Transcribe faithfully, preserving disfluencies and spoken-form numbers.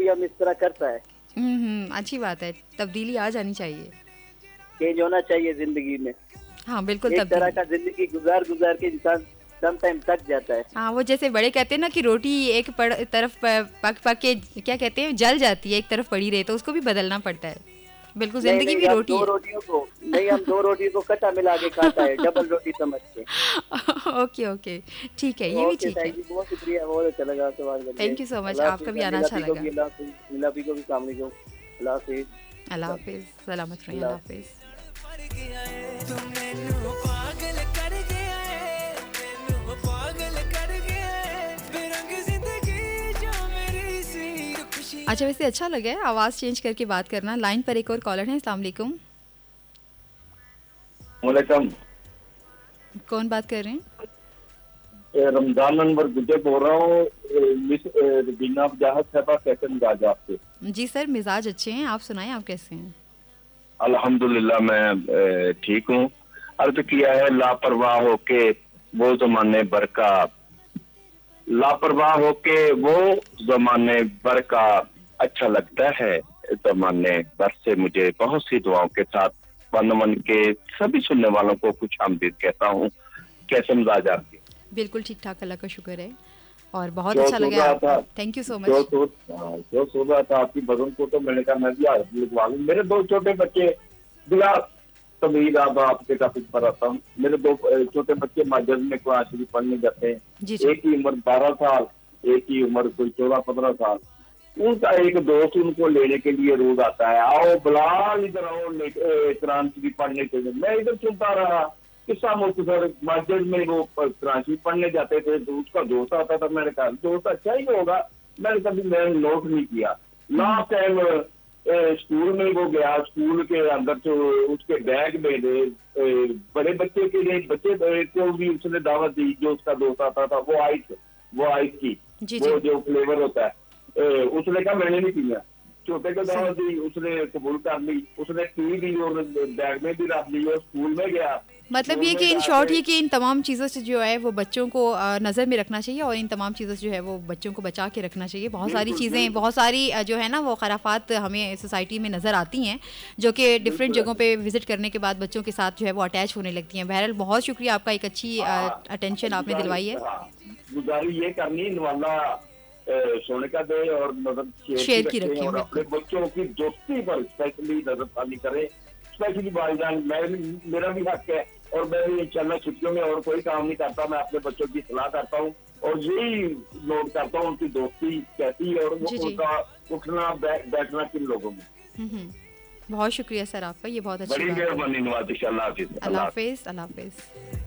भी हम इस तरह करता है। हम्म हम्म, अच्छी बात है, तब्दीली आ जानी चाहिए। चेंज होना चाहिए जिंदगी में। हाँ बिल्कुल एक तरह तब्दीली। का जिंदगी गुजार गुजार के इंसान सम टाइम थक जाता है। हाँ वो जैसे बड़े कहते हैं ना कि रोटी एक पड़, तरफ प- पक पक के क्या कहते हैं जल जाती है, एक तरफ पड़ी रहे तो उसको भी बदलना पड़ता है। बिल्कुल नहीं जिंदगी नहीं, भी हम रोटी दो है। रोटियों को नहीं, हम दो रोटियों को कटा मिला के खाता है, डबल रोटी समझ के। ओके ओके, ठीक है, ये भी ओके, ठीक है। थैंक यू, बहुत शुक्रिया, बहुत अच्छा लगा आपसे बात करके। थैंक यू सो मच, अल्लाह आपका हाफिज। भी आना नीला अच्छा पी को लगा। भी अल्लाह हाफिज, नीला पी को भी सलाम अलैकुम। अल्लाह हाफिज। अल्लाह हाफिज़, सलामत रहिए, अल्लाह अल्लाह हाफिज। हाफिज़। मर गया है तू मैनू पागल कर गया है, मैनू पागल कर गया है, बेरंग जिंदगी जो मेरी सी खुशी। अच्छा वैसे अच्छा लगा है आवाज़ चेंज करके बात करना। लाइन पर एक और कॉलर है, अस्सलाम वालेकुम। वालेकुम। कौन बात कर रहे हैं? रमजान अनवर गुजर बोल रहा हूँ। ए, मिस ए, रबीना वजाहत साहबा कैसे मिजाज है आपके? जी सर, मिजाज अच्छे हैं, आप सुनाएं आप कैसे हैं? अल्हम्दुलिल्लाह मैं ए, ठीक हूँ। अर्ज किया है लापरवाह होके वो जमाने भर का, लापरवाह होके वो जमाने भर का अच्छा लगता है। जमाने भर से मुझे बहुत सी दुआओं के साथ वन वन के सभी सुनने वालों को खुश आमदीद कहता हूँ। कैसे मिजाज आपके? बिल्कुल ठीक ठाक, अल्लाह का शुक्र है। और बहुत जो अच्छा सुन लगा रहा आप, था, थैंक यू सो जो मच। सोच हाँ, जो सोच रहा था आपकी बदन को, तो मैंने कहा मैं भी हाथ लिखवा लूं। मेरे दो छोटे बच्चे बिला तमीज अब आपके टॉपिक पर आता हूँ। मेरे दो अ, छोटे बच्चे मस्जिद में कुरान शरीफ पढ़ने जाते जी हैं। जी। एक की उम्र बारह साल, एक की उम्र कोई चौदह पंद्रह साल। उनका एक दोस्त उनको लेने के लिए रोज आता है, आओ बिलाल इधर आओ ले- अ, कुरान शरीफ पढ़ने के लिए। मैं इधर सुनता रहा किस्सा मुख्तसर। मस्जिद में वो कुरान शरीफ पढ़ने जाते थे तो उसका दोस्त आता था। मैंने कहा दोस्त अच्छा ही होगा, मैंने कभी मैंने नोट नहीं किया। लास्ट टाइम स्कूल में वो गया, स्कूल के अंदर तो उसके बैग में दे अ, बड़े बच्चे के लिए बच्चे को भी उसने दावत दी। जो उसका दोस्त आता था वो आइस वो आइस की जी जी। वो जो फ्लेवर होता है, ए, उसने कहा मैंने नहीं पीना। छोटे को सही। दावत दी, उसने कबूल कर ली, उसने पी ली और बैग में भी रख ली और स्कूल में गया। मतलब स्कूल ये में कि इन शॉर्ट जाके ये कि इन तमाम चीज़ों से जो है वो बच्चों को अ, नज़र में रखना चाहिए, और इन तमाम चीज़ों से जो है वो बच्चों को बचा के रखना चाहिए। बहुत सारी बिल्कुल चीज़ें, बिल्कुल बहुत सारी अ, जो है ना वो खराफात हमें सोसाइटी में नज़र आती हैं, जो कि डिफरेंट बिल्कुल जगहों पे विजिट करने के बाद बच्चों के साथ जो है वो अटैच होने लगती हैं। बहरहाल बहुत शुक्रिया, आपका एक अच्छी हाँ, अटेंशन आपने गुजारिश दिलवाई है। हाँ, गुजारिश ये करनी नवाला अ, सोने का दे और नजर शेर की शेयर की रखें रखें और अपने बिल्कुल। बच्चों की दोस्ती पर स्पेशली नजरसानी करें। स्पेशली भाईजान, मैं भी, मेरा भी हक है और मैं भी इंशाल्लाह छुट्टियों में और कोई काम नहीं करता, मैं अपने बच्चों की सलाह करता हूँ और यही नोट करता हूँ उनकी दोस्ती कैसी है और वो जी जी। उनका उठना बै, बैठना किन लोगों में। हम्म हम्म। बहुत शुक्रिया सर आपका, ये बहुत अच्छी बड़ी बात है। मेहरबानी नवाज, इंशाल्लाह हाफिज, अल्लाह अल्लाह हाफिज। हाफिज़, अल्लाह हाफिज़।